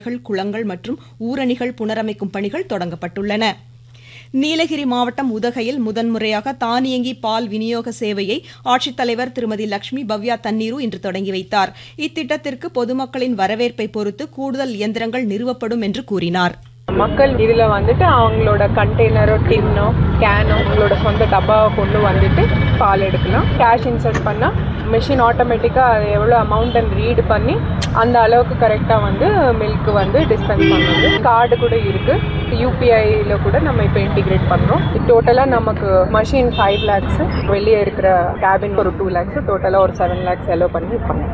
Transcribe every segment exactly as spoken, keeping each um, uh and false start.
குளங்கள் மற்றும் ஊரணிகள் புனரமைக்கும் பணிகள் தொடங்கப்பட்டுள்ளன. நீலகிரி மாவட்டம் உதகையில் முதன்முறையாக தானியங்கி பால் விநியோக சேவையை ஆட்சித்தலைவர் திருமதி லட்சுமி பவ்யா தண்ணீரு இன்று தொடங்கி வைத்தார். இத்திட்டத்திற்கு பொதுமக்களின் வரவேற்பை பொறுத்து கூடுதல் இயந்திரங்கள் நிறுவப்படும் என்று கூறினார். மக்கள் இதுல வந்துட்டு அவங்களோட கண்டெய்னரோ டின்னோ கேனோ அவங்களோட சொந்த டப்பாவை கொண்டு வந்துட்டு பால் எடுக்கலாம். கேஷ் இன்சர்ட் பண்ணா மிஷின் ஆட்டோமேட்டிக்கா எவ்வளோ அமௌண்ட் ரீட் பண்ணி அந்த அளவுக்கு கரெக்டா வந்து மில்க் வந்து டிஸ்பென்ஸ் பண்ணுது. கார்டு கூட இருக்கு. யூபிஐல கூட நம்ம இப்போ இன்டிகிரேட் பண்றோம். டோட்டலா நமக்கு மஷின் ஃபைவ் லேக்ஸ் வெளியே இருக்கிற கேபின் ஒரு டூ லேக்ஸ் டோட்டலா ஒரு செவன் லேக்ஸ் செலவு பண்ணி பண்ணோம்.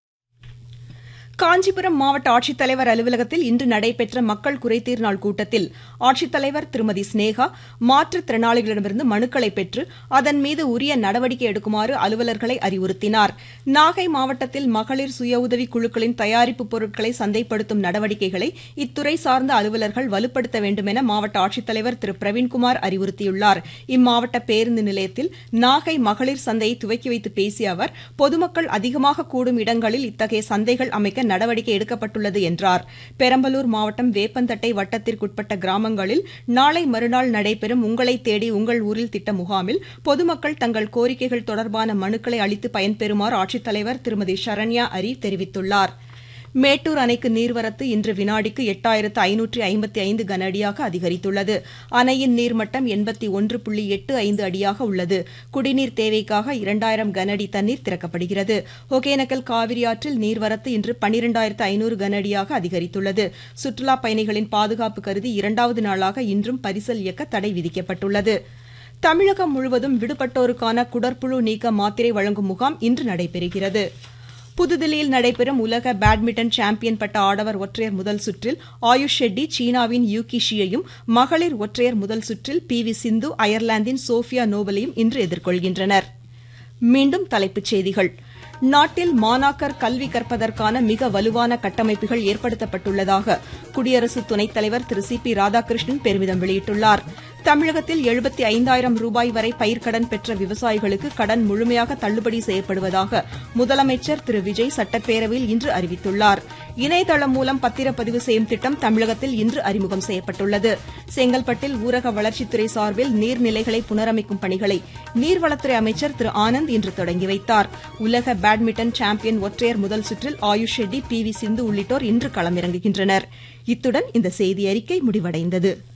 காஞ்சிபுரம் மாவட்ட ஆட்சித்தலைவர் அலுவலகத்தில் இன்று நடைபெற்ற மக்கள் குறைதீர் நாள் கூட்டத்தில் ஆட்சித்தலைவர் திருமதி ஸ்னேகா மாற்றுத்திறனாளிகளிடமிருந்து மனுக்களை பெற்று அதன் மீது உரிய நடவடிக்கை எடுக்குமாறு அலுவலர்களை அறிவுறுத்தினார். நாகை மாவட்டத்தில் மகளிர் சுய உதவி குழுக்களின் தயாரிப்பு பொருட்களை சந்தைப்படுத்தும் நடவடிக்கைகளை இத்துறை சார்ந்த அலுவலர்கள் வலுப்படுத்த வேண்டும் என மாவட்ட ஆட்சித்தலைவர் திரு பிரவீன்குமார் அறிவுறுத்தியுள்ளார். இம்மாவட்ட பேருந்து நிலையத்தில் நாகை மகளிர் சந்தையை துவக்கி வைத்து பேசிய அவர் பொதுமக்கள் அதிகமாக கூடும் இடங்களில் இத்தகைய சந்தைகள் அமைக்க நடவடிக்கை எடுக்கப்பட்டுள்ளது என்றார். பெரம்பலூர் மாவட்டம் வேப்பந்தட்டை வட்டத்திற்குட்பட்ட கிராமங்களில் நாளை மறுநாள் நடைபெறும் உங்களை தேடி உங்கள் ஊரில் திட்ட முகாமில் பொதுமக்கள் தங்கள் கோரிக்கைகள் தொடர்பான மனுக்களை அளித்து பயன்பெறுமாறு ஆட்சித்தலைவர் திருமதி சரண்யா அரி தெரிவித்துள்ளார். மேட்டூர் அணைக்கு நீர்வரத்து இன்று வினாடிக்கு எட்டாயிரத்து ஐநூற்று ஐம்பத்தி ஐந்து கன அடியாக அதிகரித்துள்ளது. அணையின் நீர்மட்டம் எண்பத்தி ஒன்று புள்ளி எட்டு ஐந்து அடியாக உள்ளது. குடிநீர் தேவைக்காக இரண்டாயிரம் கன அடி தண்ணீர் திறக்கப்படுகிறது. ஒகேனக்கல் காவிரி ஆற்றில் நீர்வரத்து இன்று பன்னிரண்டாயிரத்து ஐநூறு கன அடியாக அதிகரித்துள்ளது. சுற்றுலாப் பயணிகளின் பாதுகாப்பு கருதி இரண்டாவது நாளாக இன்றும் பரிசல் இயக்க தடை விதிக்கப்பட்டுள்ளது. தமிழகம் முழுவதும் விடுபட்டோருக்கான குடற்புழு நீக்க மாத்திரை வழங்கும் முகாம் இன்று நடைபெறுகிறது. புதுதில்லியில் நடைபெறும் உலக பேட்மிண்டன் சாம்பியன் பட்ட ஆடவர் ஒற்றையர் முதல் சுற்றில் ஆயுஷ் ஷெட்டி சீனாவின் யூகி ஷியையும், மகளிர் ஒற்றையர் முதல் சுற்றில் பி வி சிந்து அயர்லாந்தின் சோஃபியா நோபலையும் இன்று எதிர்கொள்கின்றனர். மீண்டும் தலைப்புச் செய்திகள். நாட்டில் மாணாக்கர் கல்வி கற்பதற்கான மிக வலுவான கட்டமைப்புகள் ஏற்படுத்தப்பட்டுள்ளதாக குடியரசு துணைத் தலைவர் திரு சி பி ராதாகிருஷ்ணன் பெருமிதம் வெளியிட்டுள்ளார். தமிழகத்தில் எழுபத்தி ஐந்தாயிரம் ரூபாய் வரை பயிர்க்கடன் பெற்ற விவசாயிகளுக்கு கடன் முழுமையாக தள்ளுபடி செய்யப்படுவதாக முதலமைச்சர் திரு விஜய் சட்டப்பேரவையில் இன்று அறிவித்துள்ளார். இணையதளம் மூலம் பத்திரப்பதிவு செய்யும் திட்டம் தமிழகத்தில் இன்று அறிமுகம் செய்யப்பட்டுள்ளது. செங்கல்பட்டில் ஊரக வளர்ச்சித்துறை சார்பில் நீர்நிலைகளை புனரமைக்கும் பணிகளை நீர்வளத்துறை அமைச்சர் திரு ஆனந்த் இன்று தொடங்கி வைத்தார். உலக பேட்மிண்டன் சாம்பியன் ஒற்றையர் முதல் சுற்றில் ஆயுஷ் ஷெட்டி பி வி சிந்து உள்ளிட்டோர் இன்று களமிறங்குகின்றனர். இத்துடன் இந்த செய்தி அறிக்கை முடிவடைந்தது.